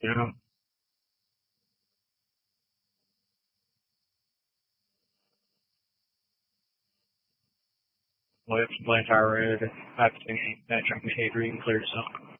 Yeah. Lift, Blantyre Road, I've seen that drunk behavior, you can clear yourself.